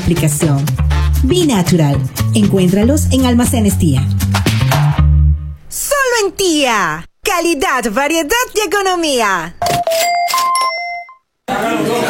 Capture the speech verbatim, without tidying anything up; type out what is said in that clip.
aplicación. Be Natural. Encuéntralos en Almacenes Tía. Solo en Tía. Calidad, variedad y economía.